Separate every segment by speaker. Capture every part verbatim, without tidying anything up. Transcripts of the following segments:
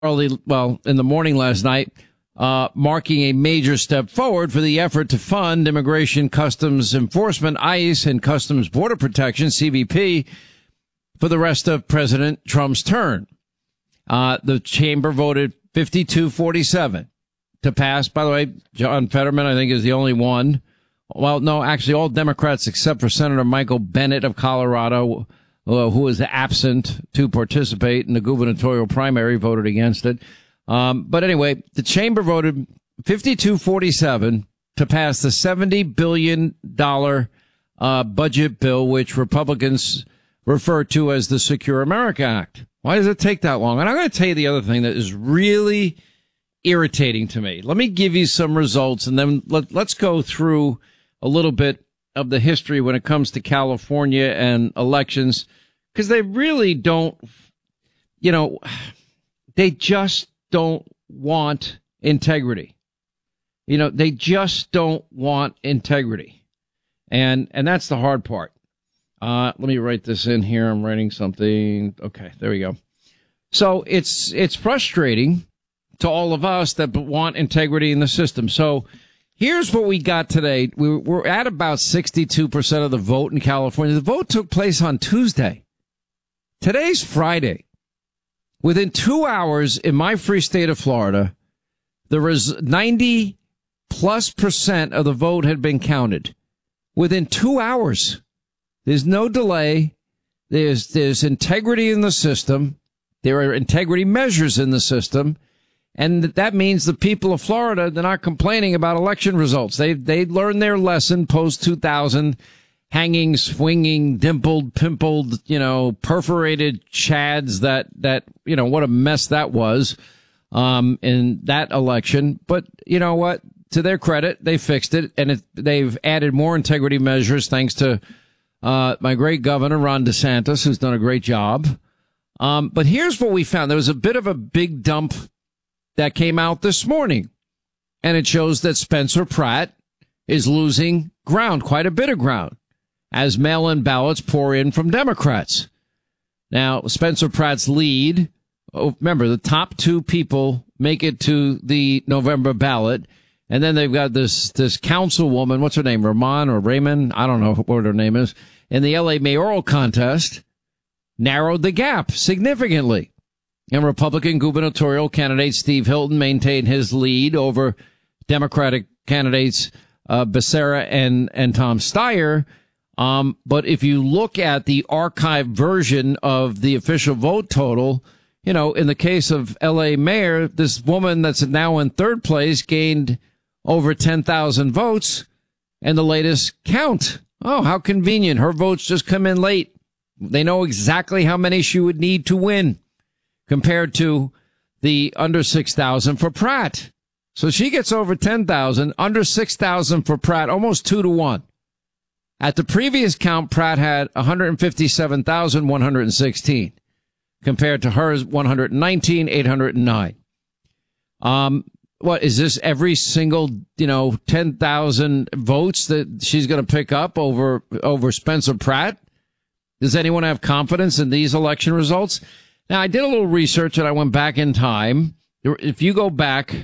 Speaker 1: early, well, in the morning last night, uh, marking a major step forward for the effort to fund Immigration Customs Enforcement, ICE, and Customs Border Protection, C B P, for the rest of President Trump's term. Uh, the chamber voted fifty-two forty-seven to pass. By the way, John Fetterman, I think, is the only one. Well, no, actually, all Democrats except for Senator Michael Bennet of Colorado, uh, who was absent to participate in the gubernatorial primary, voted against it. Um, but anyway, the chamber voted fifty-two forty-seven to pass the seventy billion dollars uh, budget bill, which Republicans refer to as the Secure America Act. Why does it take that long? And I'm going to tell you the other thing that is really irritating to me. Let me give you some results, and then let, let's go through a little bit of the history when it comes to California and elections, because they really don't, you know, they just don't want integrity. You know, they just don't want integrity. And, and that's the hard part. Uh, let me write this in here. I'm writing something. Okay, there we go. So it's, it's frustrating to all of us that want integrity in the system. So here's what we got today. We we're at about sixty-two percent of the vote in California. The vote took place on Tuesday. Today's Friday. Within two hours in my free state of Florida, there was ninety plus percent of the vote had been counted. Within two hours. There's no delay. There's, there's integrity in the system. There are integrity measures in the system. And that means the people of Florida, they're not complaining about election results. They, they learned their lesson post two thousand, hanging, swinging, dimpled, pimpled, you know, perforated chads that, that, you know, what a mess that was, um, in that election. But you know what? To their credit, they fixed it, and it, they've added more integrity measures thanks to, uh, my great governor, Ron DeSantis, who's done a great job. Um, but here's what we found. There was a bit of a big dump that came out this morning, and it shows that Spencer Pratt is losing ground, quite a bit of ground, as mail-in ballots pour in from Democrats. Now, Spencer Pratt's lead, oh, remember, the top two people make it to the November ballot, and then they've got this this councilwoman, what's her name, Ramon or Raymond? I don't know what her name is, in the L A mayoral contest, narrowed the gap significantly. And Republican gubernatorial candidate Steve Hilton maintained his lead over Democratic candidates uh, Becerra and, and Tom Steyer. Um, but if you look at the archived version of the official vote total, you know, in the case of L A mayor, this woman that's now in third place gained over ten thousand votes in the latest count. Oh, how convenient. Her votes just come in late. They know exactly how many she would need to win, compared to the under six thousand for Pratt. So she gets over ten thousand, under six thousand for Pratt, almost two to one. At the previous count, Pratt had one hundred fifty-seven thousand one hundred sixteen, compared to hers one hundred nineteen thousand eight hundred nine. Um, what is this? Every single, you know, ten thousand votes that she's going to pick up over, over Spencer Pratt? Does anyone have confidence in these election results? Now, I did a little research and I went back in time. If you go back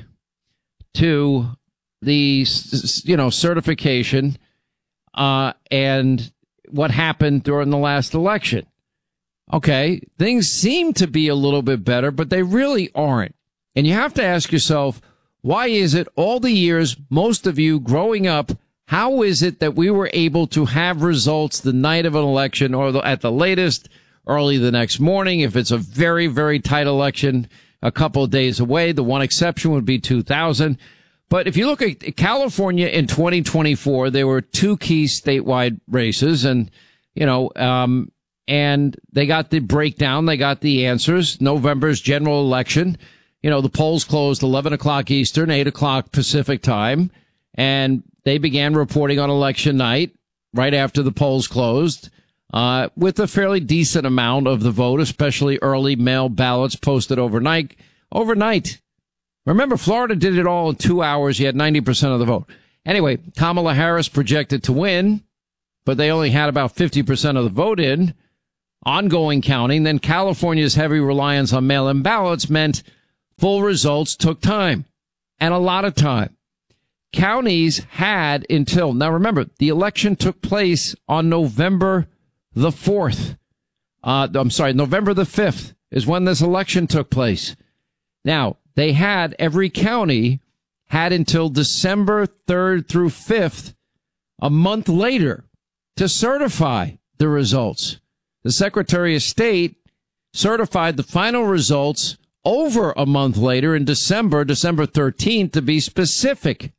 Speaker 1: to the, you know, certification, uh, and what happened during the last election. Okay. Things seem to be a little bit better, but they really aren't. And you have to ask yourself, why is it all the years, most of you growing up, how is it that we were able to have results the night of an election or the, at the latest early the next morning? If it's a very, very tight election, a couple of days away, the one exception would be two thousand. But if you look at California in twenty twenty-four, there were two key statewide races, and, you know, um, and they got the breakdown. They got the answers. November's general election. You know, the polls closed eleven o'clock Eastern, eight o'clock Pacific time, and they began reporting on election night right after the polls closed, uh, with a fairly decent amount of the vote, especially early mail ballots posted overnight. Overnight. Remember, Florida did it all in two hours. You had ninety percent of the vote. Anyway, Kamala Harris projected to win, but they only had about fifty percent of the vote in. Ongoing counting. Then California's heavy reliance on mail-in ballots meant full results took time, and a lot of time. Counties had until, now remember, the election took place on November the fourth. Uh, I'm sorry, November the fifth is when this election took place. Now, they had, every county had until December third through fifth, a month later, to certify the results. The Secretary of State certified the final results over a month later in December, December thirteenth, to be specific.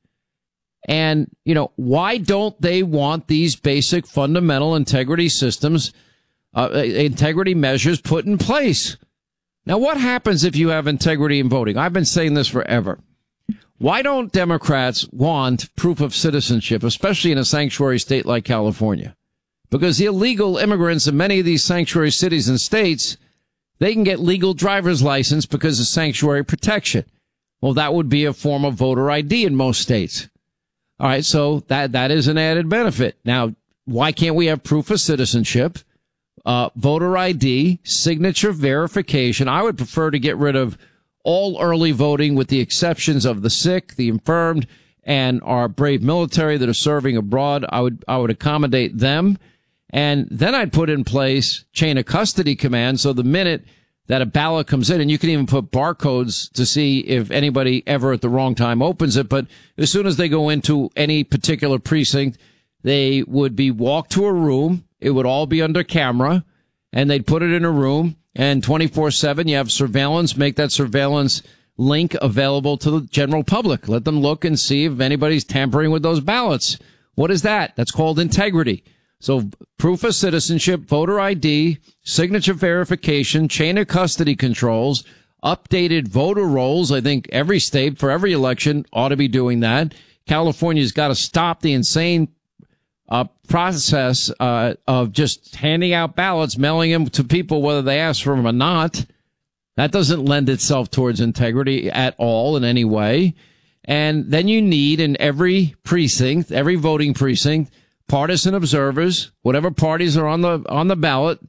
Speaker 1: And, you know, why don't they want these basic fundamental integrity systems, uh, integrity measures put in place? Now, what happens if you have integrity in voting? I've been saying this forever. Why don't Democrats want proof of citizenship, especially in a sanctuary state like California? Because the illegal immigrants in many of these sanctuary cities and states, they can get legal driver's license because of sanctuary protection. Well, that would be a form of voter I D in most states. All right, so that that is an added benefit. Now, why can't we have proof of citizenship, uh, voter I D, signature verification? I would prefer to get rid of all early voting with the exceptions of the sick, the infirmed, and our brave military that are serving abroad. I would I would accommodate them. And then I'd put in place chain of custody command. So the minute that a ballot comes in, and you can even put barcodes to see if anybody ever at the wrong time opens it. But as soon as they go into any particular precinct, they would be walked to a room. It would all be under camera, and they'd put it in a room. And twenty-four seven, you have surveillance. Make that surveillance link available to the general public. Let them look and see if anybody's tampering with those ballots. What is that? That's called integrity. So proof of citizenship, voter I D, signature verification, chain of custody controls, updated voter rolls. I think every state for every election ought to be doing that. California's got to stop the insane uh, process uh, of just handing out ballots, mailing them to people whether they ask for them or not. That doesn't lend itself towards integrity at all in any way. And then you need in every precinct, every voting precinct, partisan observers, whatever parties are on the on the ballot,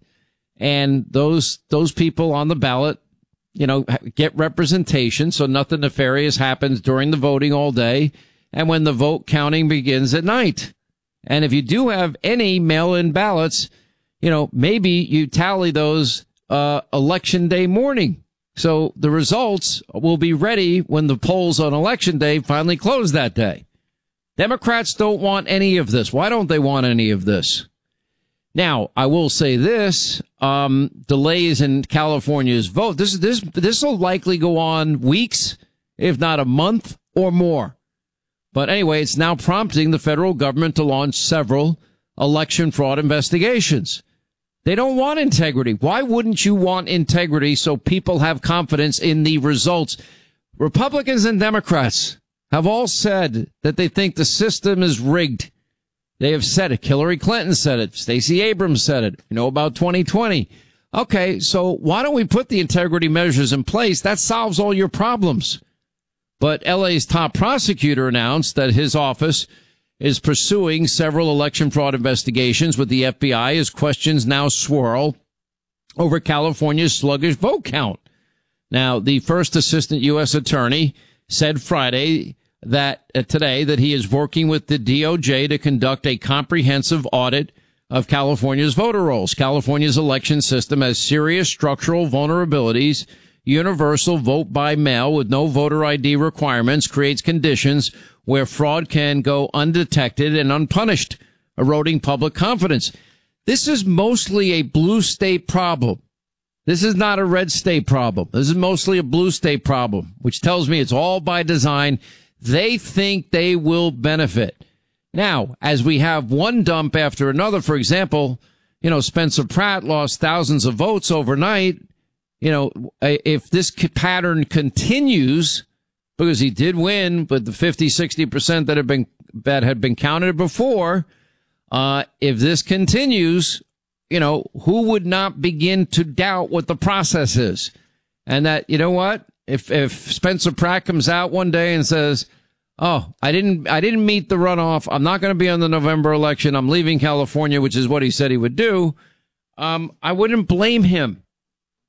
Speaker 1: and those those people on the ballot, you know, get representation so nothing nefarious happens during the voting all day and when the vote counting begins at night. And if you do have any mail-in ballots, you know, maybe you tally those uh election day morning. So the results will be ready when the polls on election day finally close that day. Democrats don't want any of this. Why don't they want any of this? Now, I will say this, um, delays in California's vote. This, this, this will likely go on weeks, if not a month or more. But anyway, it's now prompting the federal government to launch several election fraud investigations. They don't want integrity. Why wouldn't you want integrity so people have confidence in the results? Republicans and Democrats have all said that they think the system is rigged. They have said it. Hillary Clinton said it. Stacey Abrams said it. You know about twenty twenty. Okay, so why don't we put the integrity measures in place? That solves all your problems. But L A's top prosecutor announced that his office is pursuing several election fraud investigations with the F B I as questions now swirl over California's sluggish vote count. Now, the first assistant U S attorney said Friday that uh, today that he is working with the D O J to conduct a comprehensive audit of California's voter rolls. California's election system has serious structural vulnerabilities. Universal vote by mail with no voter I D requirements creates conditions where fraud can go undetected and unpunished, eroding public confidence. This is mostly a blue state problem. This is not a red state problem. This is mostly a blue state problem, which tells me it's all by design. They think they will benefit. Now, as we have one dump after another, for example, you know, Spencer Pratt lost thousands of votes overnight. You know, if this pattern continues, because he did win, but the fifty, sixty percent that had been, that had been counted before, uh, if this continues, you know, who would not begin to doubt what the process is? And that, you know what? If, if Spencer Pratt comes out one day and says, oh, I didn't, I didn't meet the runoff. I'm not going to be on the November election. I'm leaving California, which is what he said he would do. Um, I wouldn't blame him.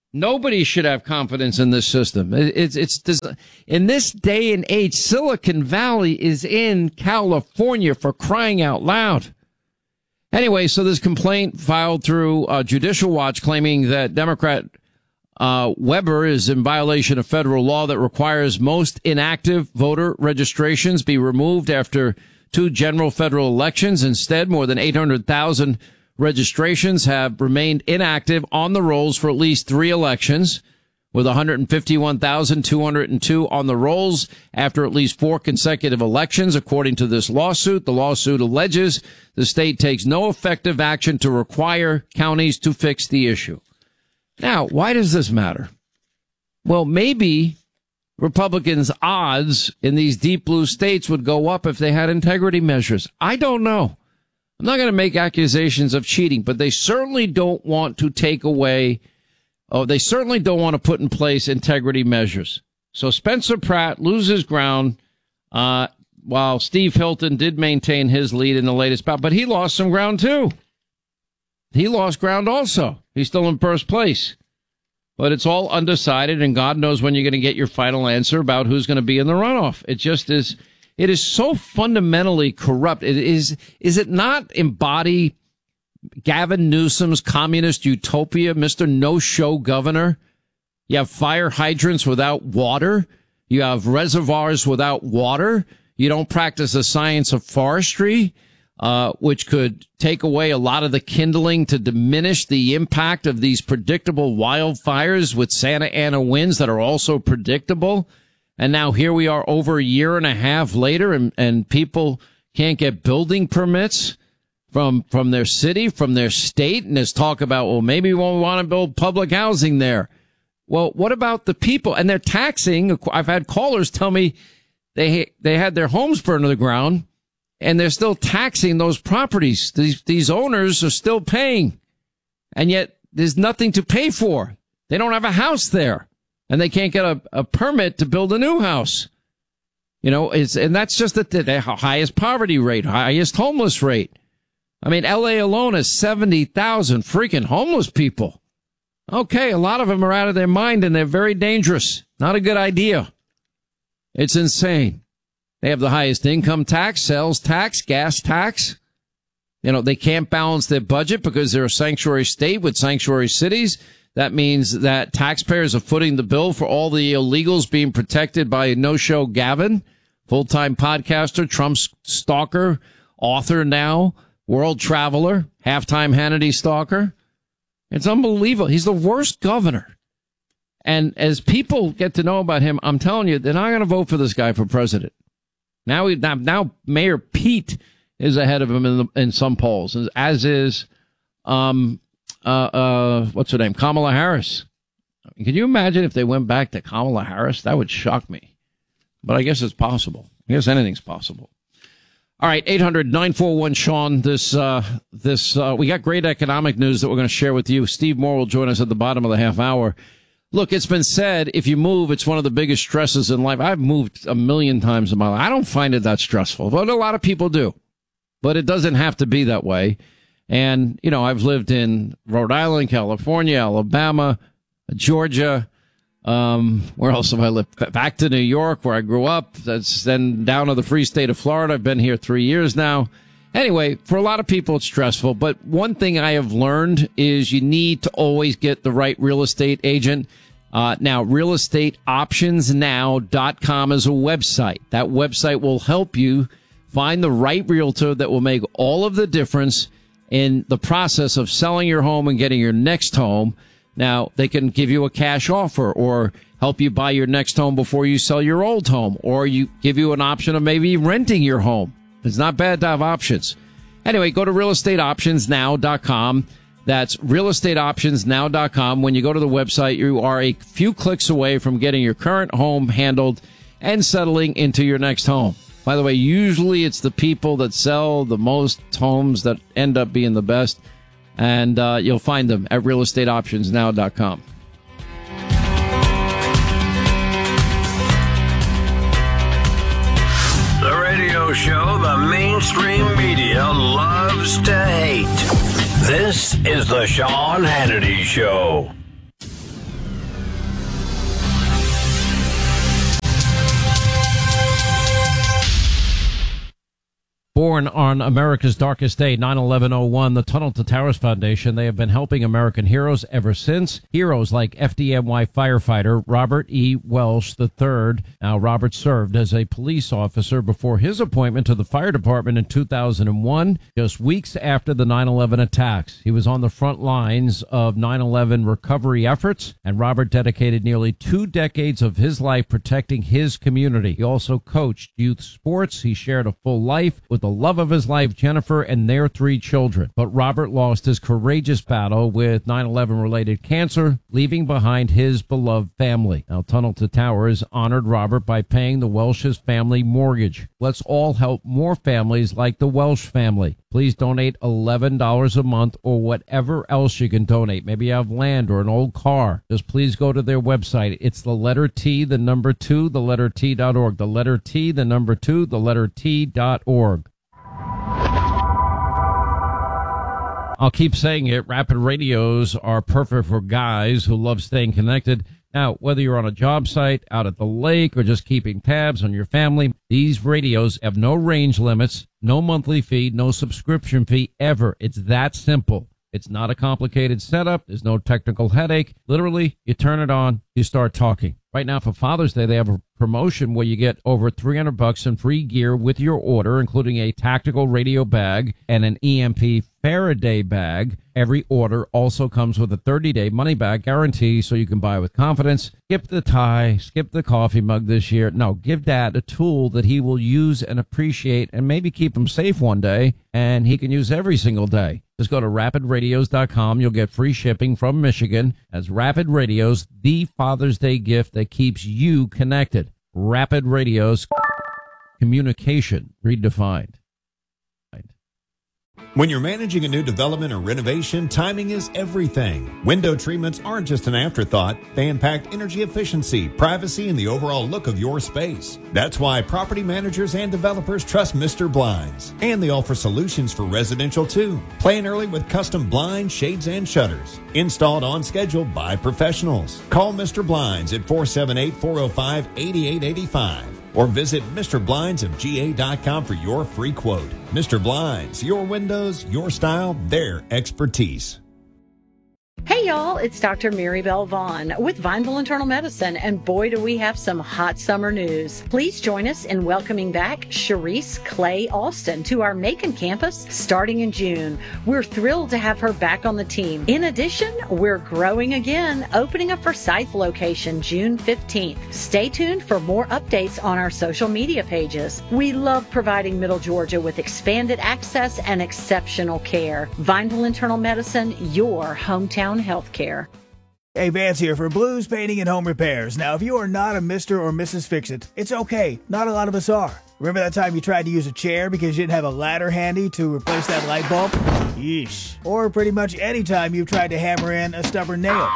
Speaker 1: Nobody should have confidence in this system. It's, it's, it's in this day and age, Silicon Valley is in California, for crying out loud. Anyway, so this complaint filed through uh, Judicial Watch claiming that Democrat uh, Weber is in violation of federal law that requires most inactive voter registrations be removed after two general federal elections. Instead, more than eight hundred thousand registrations have remained inactive on the rolls for at least three elections, with one hundred fifty-one thousand two hundred two on the rolls after at least four consecutive elections, according to this lawsuit. The lawsuit alleges the state takes no effective action to require counties to fix the issue. Now, why does this matter? Well, maybe Republicans' odds in these deep blue states would go up if they had integrity measures. I don't know. I'm not going to make accusations of cheating, but they certainly don't want to take away, oh, they certainly don't want to put in place integrity measures. So Spencer Pratt loses ground, uh, while Steve Hilton did maintain his lead in the latest bout, but he lost some ground too. He lost ground also. He's still in first place. But it's all undecided, and God knows when you're going to get your final answer about who's going to be in the runoff. It just is. It is so fundamentally corrupt. It is, is it not embody Gavin Newsom's communist utopia, Mister No-Show governor? You have fire hydrants without water. You have reservoirs without water. You don't practice the science of forestry, uh, which could take away a lot of the kindling to diminish the impact of these predictable wildfires with Santa Ana winds that are also predictable. And now here we are over a year and a half later, and, and people can't get building permits from from their city, from their state. And there's talk about, well, maybe we won't want to build public housing there. Well, what about the people? And they're taxing. I've had callers tell me they they had their homes burned to the ground, and they're still taxing those properties. These these owners are still paying, and yet there's nothing to pay for. They don't have a house there. And they can't get a, a permit to build a new house. You know, it's, and that's just the, the highest poverty rate, highest homeless rate. I mean, L A alone has seventy thousand freaking homeless people. Okay, a lot of them are out of their mind, and they're very dangerous. Not a good idea. It's insane. They have the highest income tax, sales tax, gas tax. You know, they can't balance their budget because they're a sanctuary state with sanctuary cities. That means that taxpayers are footing the bill for all the illegals being protected by No-Show Gavin, full-time podcaster, Trump's stalker, author now, world traveler, halftime Hannity stalker. It's unbelievable. He's the worst governor. And as people get to know about him, I'm telling you, they're not going to vote for this guy for president. Now, he, now, now Mayor Pete is ahead of him in, the, in some polls, as is, um, Uh, uh, what's her name? Kamala Harris. Can you imagine if they went back to Kamala Harris? That would shock me. But I guess it's possible. I guess anything's possible. All right, eight hundred nine four one Sean. This, uh, this, uh, we got great economic news that we're going to share with you. Steve Moore will join us at the bottom of the half hour. Look, it's been said, if you move, it's one of the biggest stresses in life. I've moved a million times in my life. I don't find it that stressful, but a lot of people do. But it doesn't have to be that way. And, you know, I've lived in Rhode Island, California, Alabama, Georgia. Um, where else have I lived? Back to New York, where I grew up. That's then down to the free state of Florida. I've been here three years now. Anyway, for a lot of people, it's stressful. But one thing I have learned is you need to always get the right real estate agent. Uh, now, real estate options now dot com is a website. That website will help you find the right realtor that will make all of the difference in the process of selling your home and getting your next home. Now, they can give you a cash offer or help you buy your next home before you sell your old home, or you give you an option of maybe renting your home. It's not bad to have options. Anyway, go to real estate options now dot com. That's real estate options now dot com. When you go to the website, you are a few clicks away from getting your current home handled and settling into your next home. By the way, usually it's the people that sell the most homes that end up being the best. And uh, you'll find them at real estate options now dot com.
Speaker 2: The radio show the mainstream media loves to hate. This is the Sean Hannity Show.
Speaker 1: Born on America's darkest day, nine eleven oh one, the Tunnel to Towers Foundation, they have been helping American heroes ever since. Heroes like F D N Y firefighter Robert E. Welsh the third. Now, Robert served as a police officer before his appointment to the fire department in two thousand one, just weeks after the nine eleven attacks. He was on the front lines of nine eleven recovery efforts, and Robert dedicated nearly two decades of his life protecting his community. He also coached youth sports. He shared a full life with the love of his life, Jennifer, and their three children. But Robert lost his courageous battle with nine eleven related cancer, leaving behind his beloved family. Now, Tunnel to Towers honored Robert by paying the Welsh's family mortgage. Let's all help more families like the Welsh family. Please donate eleven dollars a month or whatever else you can donate. Maybe you have land or an old car. Just please go to their website. It's the letter T, the number two, the letter T dot org. The letter T, the number two, the letter T dot org. I'll keep saying it. Rapid radios are perfect for guys who love staying connected. Now, whether you're on a job site, out at the lake, or just keeping tabs on your family, these radios have no range limits, no monthly fee, no subscription fee ever. It's that simple. It's not a complicated setup. There's no technical headache. Literally, you turn it on, you start talking. Right now, for Father's Day, they have a promotion where you get over three hundred bucks in free gear with your order, including a tactical radio bag and an E M P Faraday bag. Every order also comes with a thirty-day money-back guarantee, so you can buy with confidence. Skip the tie, skip the coffee mug this year. No, give Dad a tool that he will use and appreciate and maybe keep him safe one day, and he can use every single day. Just go to rapid radios dot com. You'll get free shipping from Michigan. As Rapid Radios, the Father's Day gift that keeps you connected. Rapid Radios, communication redefined.
Speaker 3: When you're managing a new development or renovation, timing is everything. Window treatments aren't just an afterthought. They impact energy efficiency, privacy, and the overall look of your space. That's why property managers and developers trust Mister Blinds. And they offer solutions for residential too. Plan early with custom blinds, shades, and shutters. Installed on schedule by professionals. Call Mister Blinds at four seven eight, four oh five, eight eight eight five. Or visit Mister Blinds of G A dot com for your free quote. Mister Blinds, your windows, your style, their expertise.
Speaker 4: Hey y'all, it's Doctor Mary Bell Vaughn with Vineville Internal Medicine, and boy do we have some hot summer news. Please join us in welcoming back Sharice Clay Alston to our Macon campus starting in June. We're thrilled to have her back on the team. In addition, we're growing again, opening a Forsyth location June fifteenth. Stay tuned for more updates on our social media pages. We love providing Middle Georgia with expanded access and exceptional care. Vineville Internal Medicine, your hometown healthcare.
Speaker 5: Hey, Vance here for Blues Painting and Home Repairs. Now, if you are not a Mister or Missus Fix-It, it's okay. Not a lot of us are. Remember that time you tried to use a chair because you didn't have a ladder handy to replace that light bulb? Yeesh. Or pretty much any time you've tried to hammer in a stubborn nail.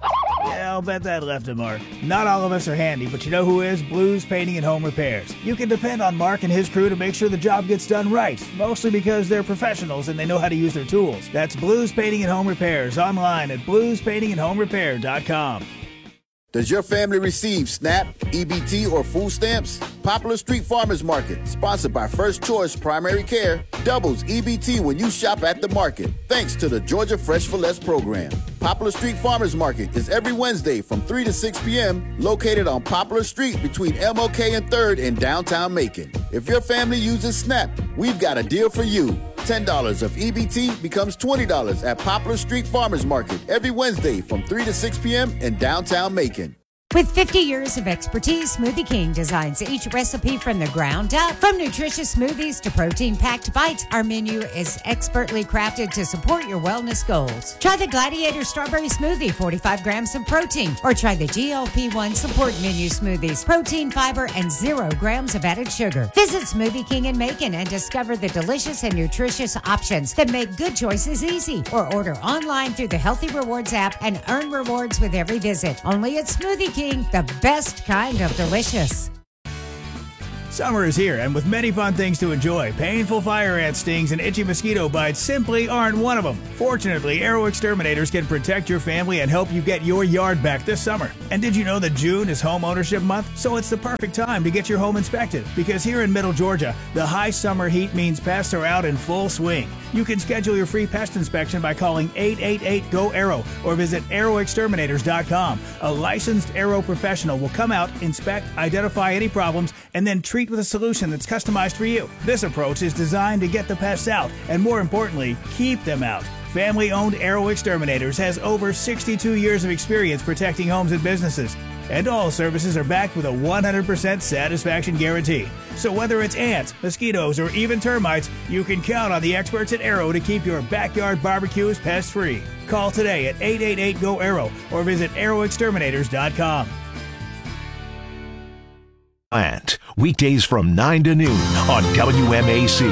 Speaker 5: Yeah, I'll bet that left a mark. Not all of us are handy, but you know who is? Blues Painting and Home Repairs. You can depend on Mark and his crew to make sure the job gets done right, mostly because they're professionals and they know how to use their tools. That's Blues Painting and Home Repairs, online at blues painting and home repair dot com.
Speaker 6: Does your family receive SNAP, E B T, or food stamps? Poplar Street Farmers Market, sponsored by First Choice Primary Care, doubles E B T when you shop at the market, thanks to the Georgia Fresh for Less program. Poplar Street Farmers Market is every Wednesday from three to six p.m., located on Poplar Street between M L K and third in downtown Macon. If your family uses SNAP, we've got a deal for you. ten dollars of E B T becomes twenty dollars at Poplar Street Farmers Market every Wednesday from three to six p.m. in downtown Macon.
Speaker 7: With fifty years of expertise, Smoothie King designs each recipe from the ground up. From nutritious smoothies to protein-packed bites, our menu is expertly crafted to support your wellness goals. Try the Gladiator Strawberry Smoothie, forty-five grams of protein. Or try the G L P one Support Menu Smoothies, protein, fiber, and zero grams of added sugar. Visit Smoothie King in Macon and discover the delicious and nutritious options that make good choices easy. Or order online through the Healthy Rewards app and earn rewards with every visit. Only at Smoothie King, the best kind of delicious.
Speaker 5: Summer is here, and with many fun things to enjoy, painful fire ant stings and itchy mosquito bites simply aren't one of them. Fortunately, Arrow Exterminators can protect your family and help you get your yard back this summer. And did you know that June is home ownership month? So it's the perfect time to get your home inspected, because here in Middle Georgia, the high summer heat means pests are out in full swing. You can schedule your free pest inspection by calling eight eight eight, G O, ARROW or visit arrow exterminators dot com. A licensed Arrow professional will come out, inspect, identify any problems, and then treat with a solution that's customized for you. This approach is designed to get the pests out and, more importantly, keep them out. Family-owned Arrow Exterminators has over sixty-two years of experience protecting homes and businesses. And all services are backed with a one hundred percent satisfaction guarantee. So whether it's ants, mosquitoes, or even termites, you can count on the experts at Arrow to keep your backyard barbecues pest-free. Call today at eight eight eight, G O, ARROW or visit arrow exterminators dot com.
Speaker 8: Plant, weekdays from nine to noon on W M A C.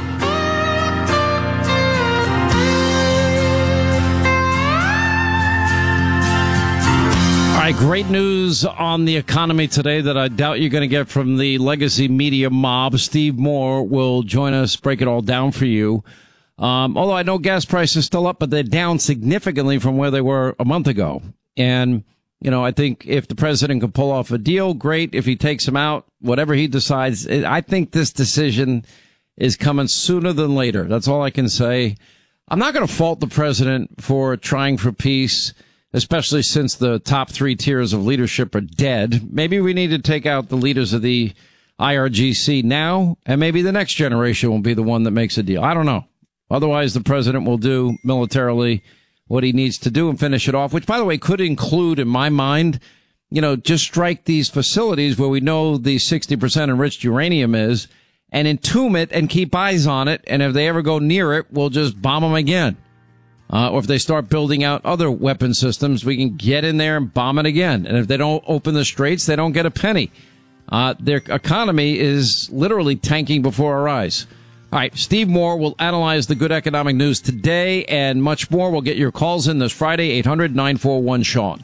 Speaker 1: All right, great news on the economy today that I doubt you're going to get from the legacy media mob. Steve Moore will join us, break it all down for you. Um, although I know gas prices are still up, but they're down significantly from where they were a month ago. And, you know, I think if the president can pull off a deal, great. If he takes him out, whatever he decides, I think this decision is coming sooner than later. That's all I can say. I'm not going to fault the president for trying for peace, especially since the top three tiers of leadership are dead. Maybe we need to take out the leaders of the I R G C now, and maybe the next generation will be the one that makes a deal. I don't know. Otherwise, the president will do militarily what he needs to do and finish it off, which, by the way, could include, in my mind, you know, just strike these facilities where we know the sixty percent enriched uranium is and entomb it and keep eyes on it. And if they ever go near it, we'll just bomb them again. Uh, or if they start building out other weapon systems, we can get in there and bomb it again. And if they don't open the straits, they don't get a penny. Uh, their economy is literally tanking before our eyes. All right, Steve Moore will analyze the good economic news today and much more. We'll get your calls in this Friday, eight hundred, nine four one, Sean.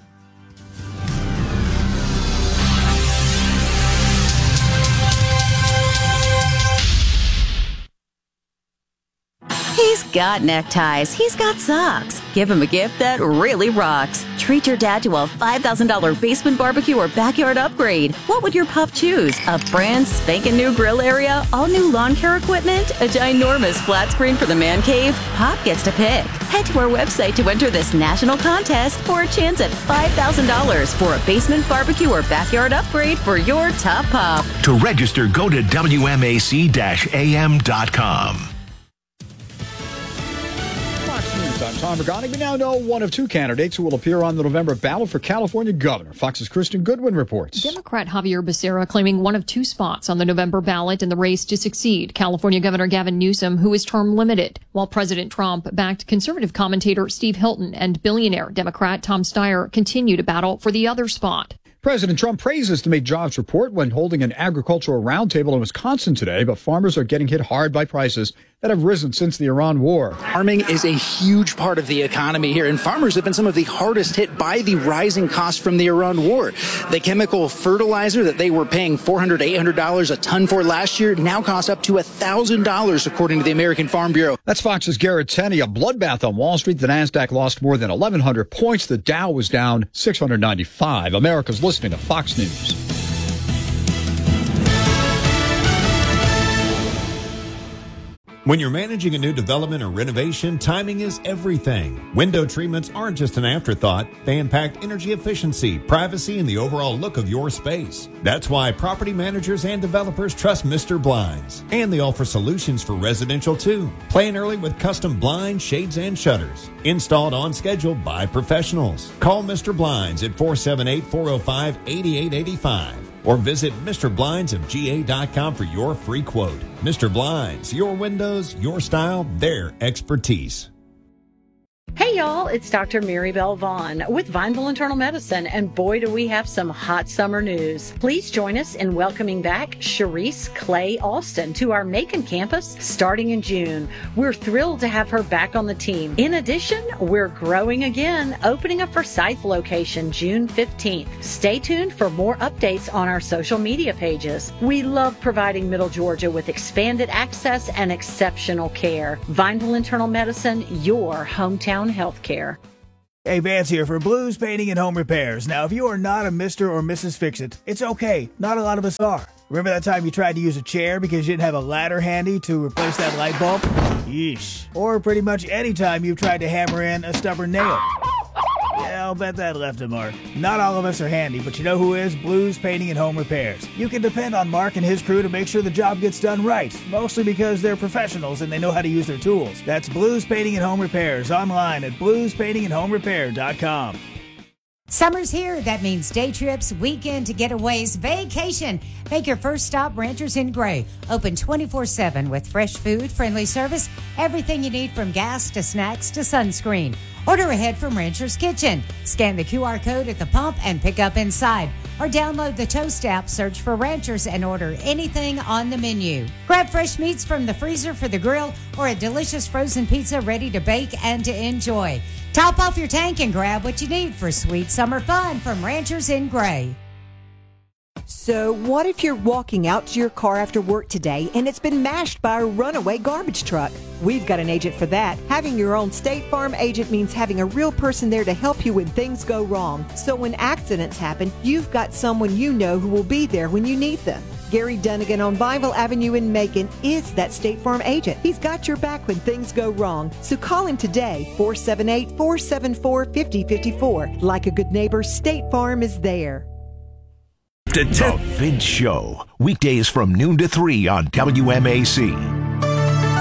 Speaker 9: He's got neckties. He's got socks. Give him a gift that really rocks. Treat your dad to a five thousand dollars basement barbecue or backyard upgrade. What would your pup choose? A brand spanking new grill area? All new lawn care equipment? A ginormous flat screen for the man cave? Pop gets to pick. Head to our website to enter this national contest for a chance at five thousand dollars for a basement barbecue or backyard upgrade for your top pup.
Speaker 8: To register, go to W M A C A M dot com.
Speaker 10: I'm Tom Regani. We now know one of two candidates who will appear on the November ballot for California governor. Fox's Kristen Goodwin reports.
Speaker 11: Democrat Javier Becerra claiming one of two spots on the November ballot in the race to succeed California Governor Gavin Newsom, who is term limited, while President Trump backed conservative commentator Steve Hilton and billionaire Democrat Tom Steyer continue to battle for the other spot.
Speaker 10: President Trump praises the Make Jobs report when holding an agricultural roundtable in Wisconsin today, but farmers are getting hit hard by prices that have risen since the Iran war.
Speaker 12: Farming is a huge part of the economy here, and farmers have been some of the hardest hit by the rising costs from the Iran war. The chemical fertilizer that they were paying four hundred dollars, eight hundred dollars a ton for last year now costs up to one thousand dollars, according to the American Farm Bureau.
Speaker 10: That's Fox's Garrett Tenney. A bloodbath on Wall Street. The NASDAQ lost more than eleven hundred points. The Dow was down six hundred ninety-five. America's listening to Fox News.
Speaker 3: When you're managing a new development or renovation, timing is everything. Window treatments aren't just an afterthought. They impact energy efficiency, privacy, and the overall look of your space. That's why property managers and developers trust Mister Blinds. And they offer solutions for residential too. Plan early with custom blinds, shades, and shutters. Installed on schedule by professionals. Call Mister Blinds at four seven eight, four oh five, eight eight eight five. Or visit Mister Blinds of G A dot com for your free quote. Mister Blinds, your windows, your style, their expertise.
Speaker 4: Hey Hey y'all, it's Doctor Maribel Vaughn with Vineville Internal Medicine, and boy do we have some hot summer news. Please join us in welcoming back Cherise Clay Austin to our Macon campus starting in June. We're thrilled to have her back on the team. In addition, we're growing again, opening a Forsyth location June fifteenth. Stay tuned for more updates on our social media pages. We love providing Middle Georgia with expanded access and exceptional care. Vineville Internal Medicine, your hometown healthcare.
Speaker 5: Hey, Vance here for Blues Painting and Home Repairs. Now, if you are not a Mister or Missus Fix-It, it's okay. Not a lot of us are. Remember that time you tried to use a chair because you didn't have a ladder handy to replace that light bulb? Yeesh. Or pretty much any time you've tried to hammer in a stubborn nail. Yeah, I'll bet that left a mark. Not all of us are handy, but you know who is? Blues Painting and Home Repairs. You can depend on Mark and his crew to make sure the job gets done right, mostly because they're professionals and they know how to use their tools. That's Blues Painting and Home Repairs, online at blues painting and home repair dot com.
Speaker 7: Summer's here. That means day trips, weekend getaways, vacation. Make your first stop Ranchers in Gray. Open twenty-four seven with fresh food, friendly service, everything you need from gas to snacks to sunscreen. Order ahead from Rancher's Kitchen. Scan the Q R code at the pump and pick up inside. Or download the Toast app, search for Ranchers, and order anything on the menu. Grab fresh meats from the freezer for the grill or a delicious frozen pizza ready to bake and to enjoy. Top off your tank and grab what you need for sweet summer fun from Ranchers in Gray.
Speaker 13: So what if you're walking out to your car after work today and it's been mashed by a runaway garbage truck? We've got an agent for that. Having your own State Farm agent means having a real person there to help you when things go wrong. So when accidents happen, you've got someone you know who will be there when you need them. Gary Dunnigan on Vineville Avenue in Macon is that State Farm agent. He's got your back when things go wrong. So call him today, four seven eight, four seven four, five zero five four. Like a good neighbor, State Farm is there.
Speaker 8: The Vince Show, weekdays from noon to three on W M A C.